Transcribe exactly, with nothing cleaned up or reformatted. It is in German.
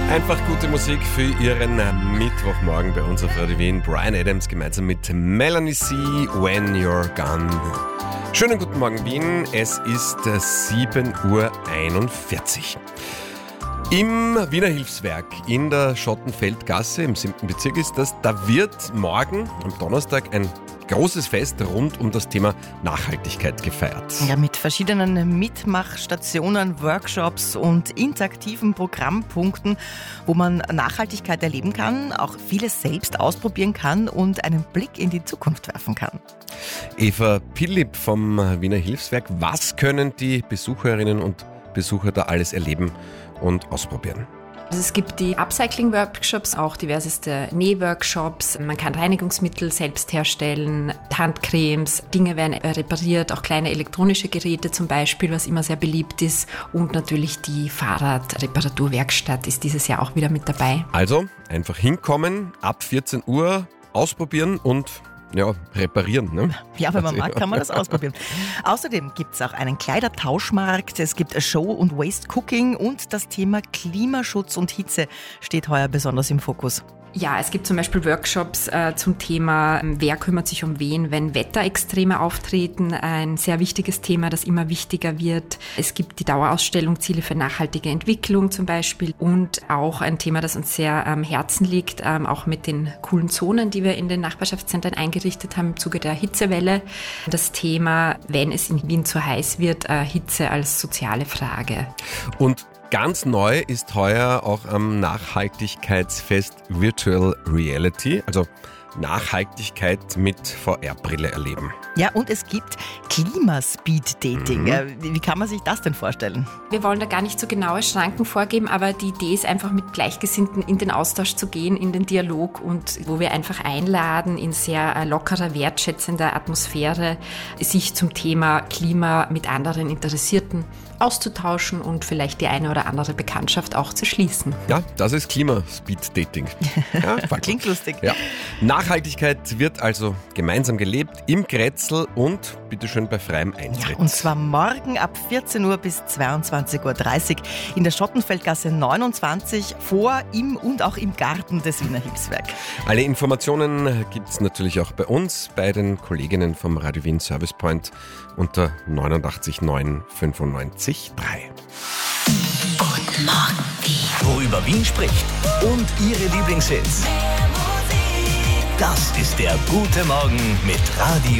Einfach gute Musik für Ihren Mittwochmorgen bei uns auf Radio Wien. Bryan Adams gemeinsam mit Melanie C. When You're Gone. Schönen guten Morgen Wien, es ist sieben Uhr einundvierzig. Im Wiener Hilfswerk in der Schottenfeldgasse im siebten Bezirk ist das, da wird morgen am Donnerstag ein großes Fest rund um das Thema Nachhaltigkeit gefeiert. Ja, mit verschiedenen Mitmachstationen, Workshops und interaktiven Programmpunkten, wo man Nachhaltigkeit erleben kann, auch vieles selbst ausprobieren kann und einen Blick in die Zukunft werfen kann. Eva Pillip vom Wiener Hilfswerk, was können die Besucherinnen und Besucher da alles erleben und ausprobieren? Also es gibt die Upcycling-Workshops, auch diverseste Nähworkshops. Man kann Reinigungsmittel selbst herstellen, Handcremes, Dinge werden repariert, auch kleine elektronische Geräte zum Beispiel, was immer sehr beliebt ist. Und natürlich die Fahrradreparaturwerkstatt ist dieses Jahr auch wieder mit dabei. Also einfach hinkommen, ab vierzehn Uhr ausprobieren und ja, reparieren. Ne? Ja, wenn man mag, kann man das ausprobieren. Außerdem gibt es auch einen Kleidertauschmarkt, es gibt Show- und Waste-Cooking und das Thema Klimaschutz und Hitze steht heuer besonders im Fokus. Ja, es gibt zum Beispiel Workshops äh, zum Thema, wer kümmert sich um wen, wenn Wetterextreme auftreten. Ein sehr wichtiges Thema, das immer wichtiger wird. Es gibt die Dauerausstellung Ziele für nachhaltige Entwicklung zum Beispiel und auch ein Thema, das uns sehr am Herzen liegt, ähm, auch mit den coolen Zonen, die wir in den Nachbarschaftszentren eingerichtet haben im Zuge der Hitzewelle. Das Thema, wenn es in Wien zu heiß wird, äh, Hitze als soziale Frage. Und ganz neu ist heuer auch am Nachhaltigkeitsfest Virtual Reality, also Nachhaltigkeit mit V R-Brille erleben. Ja, und es gibt Klimaspeed-Dating. Mhm. Wie kann man sich das denn vorstellen? Wir wollen da gar nicht so genaue Schranken vorgeben, aber die Idee ist einfach mit Gleichgesinnten in den Austausch zu gehen, in den Dialog und wo wir einfach einladen, in sehr lockerer, wertschätzender Atmosphäre sich zum Thema Klima mit anderen Interessierten auszutauschen und vielleicht die eine oder andere Bekanntschaft auch zu schließen. Ja, das ist Klimaspeed-Dating. Ja, klingt lustig. Ja. Nachhaltigkeit wird also gemeinsam gelebt im Grätzl und bitteschön bei freiem Eintritt. Ja, und zwar morgen ab vierzehn Uhr bis zweiundzwanzig Uhr dreißig in der Schottenfeldgasse neunundzwanzig vor, im und auch im Garten des Wiener Hilfswerk. Alle Informationen gibt es natürlich auch bei uns, bei den Kolleginnen vom Radio Wien Service Point unter neunundachtzig neun fünfundneunzig drei. Guten Morgen, Wien. Worüber Wien spricht und ihre Lieblingshits. Das ist der Gute Morgen mit Radio